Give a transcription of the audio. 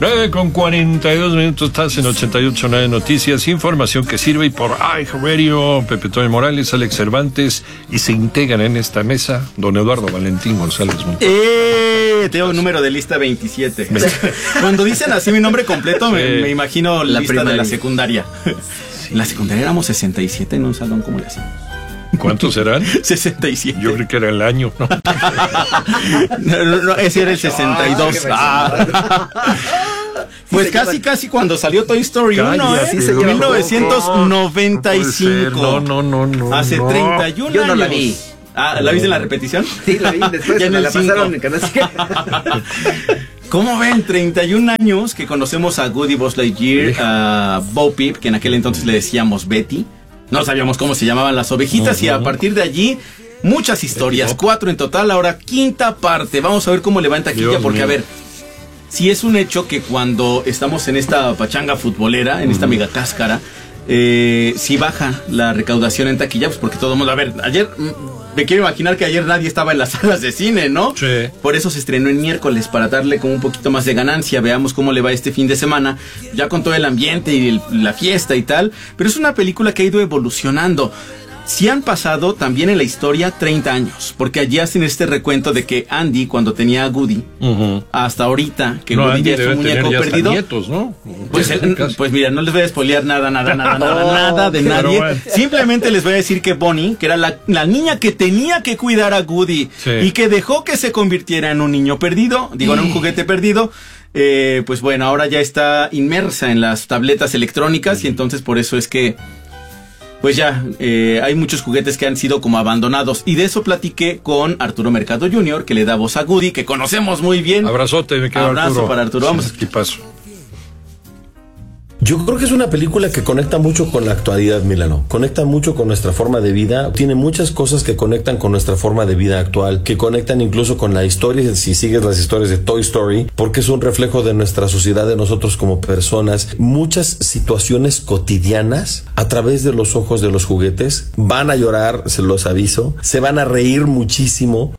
9:42, estás en 88.9 Noticias, información que sirve y por iHeartRadio, Pepe Toño Morales, Alex Cervantes, y se integran en esta mesa don Eduardo Valentín González Montero. Tengo un número de lista 27. Cuando dicen así mi nombre completo, me imagino la lista de la secundaria. En la secundaria éramos 67 en un salón, ¿cómo le hacíamos? ¿Cuántos serán? 67. Yo creí que era el año, ¿no? No, ese era el 62. Pues casi cuando salió Toy Story 1, así se llama. 1995. No. Hace 31 años. Yo no la vi. ¿La viste en la repetición? Sí, la vi después. Ya en el la 5. pasaron en Canal 5. ¿Cómo ven? 31 años que conocemos a Woody, Buzz Lightyear, a Bo Peep, que en aquel entonces le decíamos Betty. No sabíamos cómo se llamaban las ovejitas y a partir de allí muchas historias, 4 en total, ahora 5ª parte. Vamos a ver cómo le va en taquilla, Dios porque mío. a ver, si es un hecho que cuando estamos en esta pachanga futbolera, en esta mega cáscara, si baja la recaudación en taquilla, pues porque todo el mundo, a ver, ayer, me quiero imaginar que ayer nadie estaba en las salas de cine, ¿no? Sí. Por eso se estrenó en miércoles, para darle como un poquito más de ganancia. Veamos cómo le va este fin de semana, ya con todo el ambiente y la fiesta y tal. Pero es una película que ha ido evolucionando. Sí han pasado también en la historia 30 años, porque allí hacen este recuento de que Andy, cuando tenía a Woody, hasta ahorita, que Woody Andy ya es debe un muñeco tener ya perdido. Nietos, ¿no? Pues mira, no les voy a spoilear nada de nadie. Bueno. Simplemente les voy a decir que Bonnie, que era la niña que tenía que cuidar a Woody, Sí. y que dejó que se convirtiera en un niño perdido, en un juguete perdido, pues bueno, ahora ya está inmersa en las tabletas electrónicas, y entonces por eso es que pues ya, hay muchos juguetes que han sido como abandonados. Y de eso platiqué con Arturo Mercado Jr., que le da voz a Woody, que conocemos muy bien. Abrazote, me quedo Abrazo Arturo. para Arturo, vamos. ¿Qué pasó? Yo creo que es una película que conecta mucho con la actualidad, Milano. Conecta mucho con nuestra forma de vida. Tiene muchas cosas que conectan con nuestra forma de vida actual, que conectan incluso con la historia, si sigues las historias de Toy Story, porque es un reflejo de nuestra sociedad, de nosotros como personas. Muchas situaciones cotidianas a través de los ojos de los juguetes. Van a llorar, se los aviso. Se van a reír muchísimo.